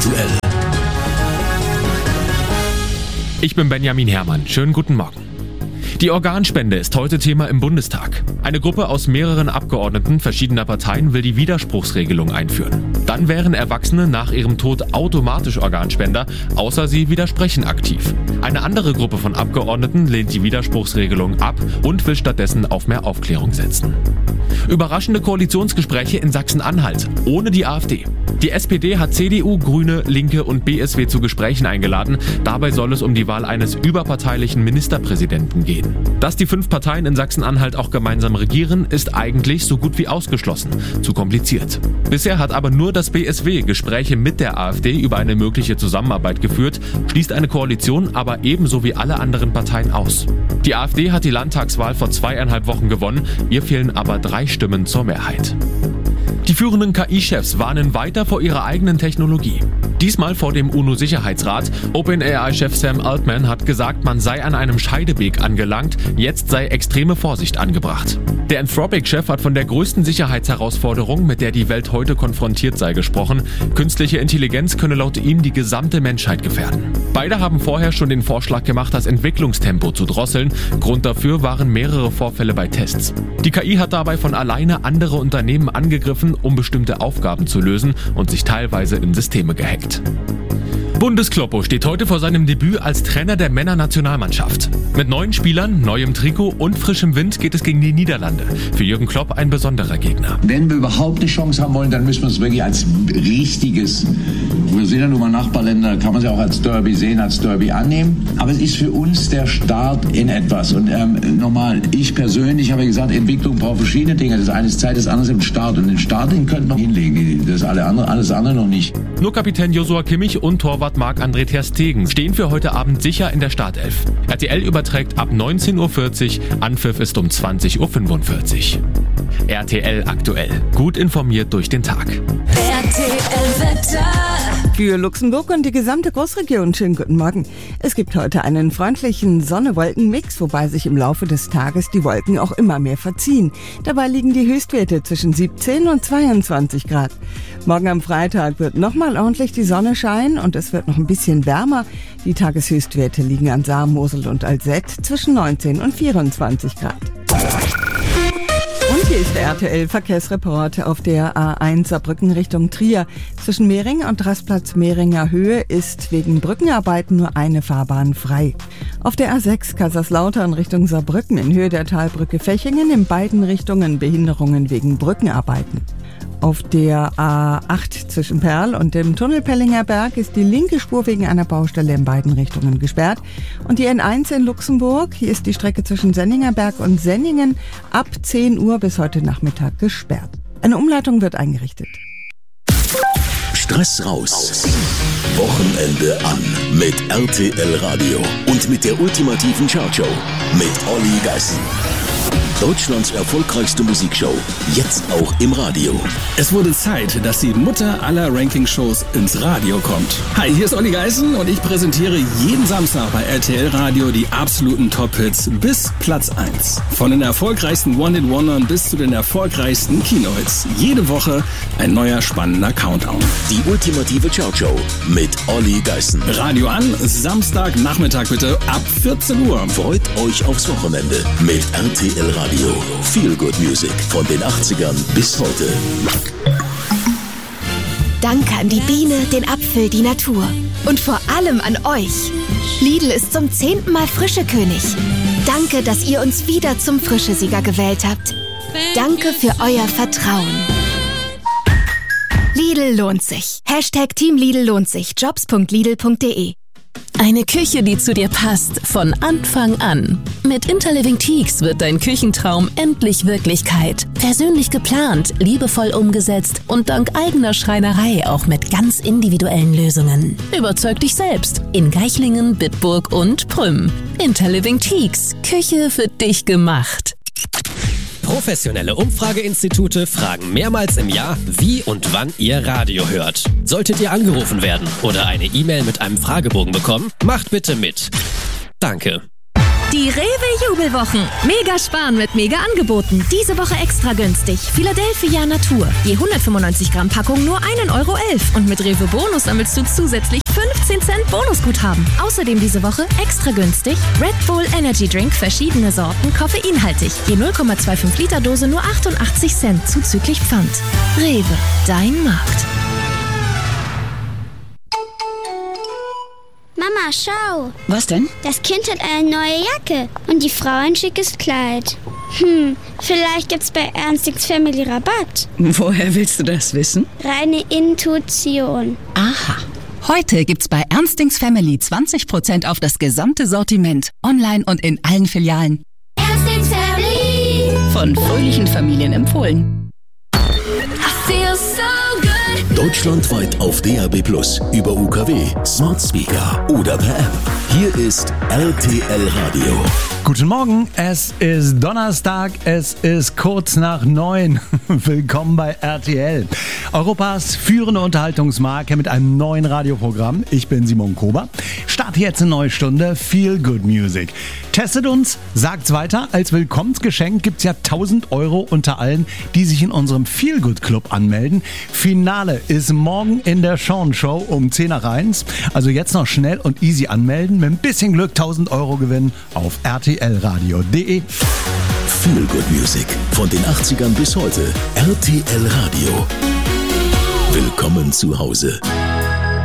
aktuell. Ich bin Benjamin Herrmann. Schönen guten Morgen. Die Organspende ist heute Thema im Bundestag. Eine Gruppe aus mehreren Abgeordneten verschiedener Parteien will die Widerspruchsregelung einführen. Dann wären Erwachsene nach ihrem Tod automatisch Organspender, außer sie widersprechen aktiv. Eine andere Gruppe von Abgeordneten lehnt die Widerspruchsregelung ab und will stattdessen auf mehr Aufklärung setzen. Überraschende Koalitionsgespräche in Sachsen-Anhalt, ohne die AfD. Die SPD hat CDU, Grüne, Linke und BSW zu Gesprächen eingeladen. Dabei soll es um die Wahl eines überparteilichen Ministerpräsidenten gehen. Dass die 5 Parteien in Sachsen-Anhalt auch gemeinsam regieren, ist eigentlich so gut wie ausgeschlossen. Zu kompliziert. Bisher hat aber nur das BSW Gespräche mit der AfD über eine mögliche Zusammenarbeit geführt, schließt eine Koalition aber ebenso wie alle anderen Parteien aus. Die AfD hat die Landtagswahl vor 2,5 Wochen gewonnen, ihr fehlen aber 3 Stimmen zur Mehrheit. Die führenden KI-Chefs warnen weiter vor ihrer eigenen Technologie. Diesmal vor dem UNO-Sicherheitsrat. OpenAI-Chef Sam Altman hat gesagt, man sei an einem Scheideweg angelangt, jetzt sei extreme Vorsicht angebracht. Der Anthropic-Chef hat von der größten Sicherheitsherausforderung, mit der die Welt heute konfrontiert sei, gesprochen. Künstliche Intelligenz könne laut ihm die gesamte Menschheit gefährden. Beide haben vorher schon den Vorschlag gemacht, das Entwicklungstempo zu drosseln. Grund dafür waren mehrere Vorfälle bei Tests. Die KI hat dabei von alleine andere Unternehmen angegriffen, um bestimmte Aufgaben zu lösen und sich teilweise in Systeme gehackt. Bundeskloppo steht heute vor seinem Debüt als Trainer der Männernationalmannschaft. Mit neuen Spielern, neuem Trikot und frischem Wind geht es gegen die Niederlande. Für Jürgen Klopp ein besonderer Gegner. Wenn wir überhaupt eine Chance haben wollen, dann müssen wir es wirklich als richtiges, wir sind ja nun mal Nachbarländer, kann man es ja auch als Derby sehen, als Derby annehmen. Aber es ist für uns der Start in etwas. Und nochmal, ich persönlich habe gesagt, Entwicklung braucht verschiedene Dinge. Das eine ist Zeit, das andere ist im Start. Und den Start, den könnten wir noch hinlegen. Das alles andere noch nicht. Nur Kapitän Joshua Kimmich und Torwart Marc-André ter Stegen stehen für heute Abend sicher in der Startelf. RTL überträgt ab 19:40 Uhr, Anpfiff ist um 20:45 Uhr. RTL aktuell. Gut informiert durch den Tag. RTL Wetter. Für Luxemburg und die gesamte Großregion schönen guten Morgen. Es gibt heute einen freundlichen Sonne-Wolken-Mix, wobei sich im Laufe des Tages die Wolken auch immer mehr verziehen. Dabei liegen die Höchstwerte zwischen 17 und 22 Grad. Morgen am Freitag wird nochmal ordentlich die Sonne scheinen und es wird noch ein bisschen wärmer. Die Tageshöchstwerte liegen an Saar, Mosel und Alzett zwischen 19 und 24 Grad. Und hier ist der RTL-Verkehrsreport auf der A1 Saarbrücken Richtung Trier. Zwischen Mehring und Rastplatz Mehringer Höhe ist wegen Brückenarbeiten nur eine Fahrbahn frei. Auf der A6 Kaiserslautern Richtung Saarbrücken in Höhe der Talbrücke Fechingen in beiden Richtungen Behinderungen wegen Brückenarbeiten. Auf der A8 zwischen Perl und dem Tunnel Pellinger Berg ist die linke Spur wegen einer Baustelle in beiden Richtungen gesperrt. Und die N1 in Luxemburg, hier ist die Strecke zwischen Senninger Berg und Senningen ab 10 Uhr bis heute Nachmittag gesperrt. Eine Umleitung wird eingerichtet. Stress raus. Wochenende an mit RTL Radio und mit der ultimativen Chartshow mit Olli Geißen. Deutschlands erfolgreichste Musikshow, jetzt auch im Radio. Es wurde Zeit, dass die Mutter aller Ranking-Shows ins Radio kommt. Hi, hier ist Olli Geißen und ich präsentiere jeden Samstag bei RTL Radio die absoluten Top-Hits bis Platz 1. Von den erfolgreichsten One-Hit-Wondern bis zu den erfolgreichsten Kinohits. Jede Woche ein neuer spannender Countdown. Die ultimative Chartshow mit Olli Geißen. Radio an, Samstagnachmittag bitte ab 14 Uhr. Freut euch aufs Wochenende mit RTL Radio. Feel Good Music von den 80ern bis heute. Danke an die Biene, den Apfel, die Natur. Und vor allem an euch. Lidl ist zum 10. Mal Frischekönig. Danke, dass ihr uns wieder zum Frischesieger gewählt habt. Danke für euer Vertrauen. Lidl lohnt sich. Hashtag Team Lidl lohnt sich. Jobs.lidl.de. Eine Küche, die zu dir passt, von Anfang an. Mit Interliving Teaks wird dein Küchentraum endlich Wirklichkeit. Persönlich geplant, liebevoll umgesetzt und dank eigener Schreinerei auch mit ganz individuellen Lösungen. Überzeug dich selbst in Geichlingen, Bitburg und Prüm. Interliving Teaks, Küche für dich gemacht. Professionelle Umfrageinstitute fragen mehrmals im Jahr, wie und wann ihr Radio hört. Solltet ihr angerufen werden oder eine E-Mail mit einem Fragebogen bekommen, macht bitte mit. Danke. Die Rewe-Jubelwochen. Mega sparen mit Mega-Angeboten. Diese Woche extra günstig. Philadelphia Natur. Je 195 Gramm Packung nur 1,11 € und mit Rewe Bonus sammelst du zusätzlich 15 Cent Bonusguthaben. Außerdem diese Woche extra günstig Red Bull Energy Drink, verschiedene Sorten, koffeinhaltig. Je 0,25 Liter Dose nur 88 Cent zuzüglich Pfand. Rewe, dein Markt. Mama, schau. Was denn? Das Kind hat eine neue Jacke und die Frau ein schickes Kleid. Vielleicht gibt's bei Ernstings Family Rabatt. Woher willst du das wissen? Reine Intuition. Aha. Heute gibt's bei Ernstings Family 20% auf das gesamte Sortiment. Online und in allen Filialen. Ernstings Family. Von fröhlichen Familien empfohlen. Deutschlandweit auf DAB+, über UKW, Smart Speaker oder per App. Hier ist RTL Radio. Guten Morgen, es ist Donnerstag, es ist kurz nach 9. Willkommen bei RTL. Europas führende Unterhaltungsmarke mit einem neuen Radioprogramm. Ich bin Simon Kober. Start jetzt eine neue Stunde Feel Good Music. Testet uns, sagt's weiter. Als Willkommensgeschenk gibt's ja 1.000 € unter allen, die sich in unserem Feel Good Club anmelden. Finale ist morgen in der Sean Show um 10 nach 1. Also jetzt noch schnell und easy anmelden. Mit ein bisschen Glück 1.000 € gewinnen auf rtlradio.de. Feel Good Music von den 80ern bis heute. RTL Radio. Willkommen zu Hause.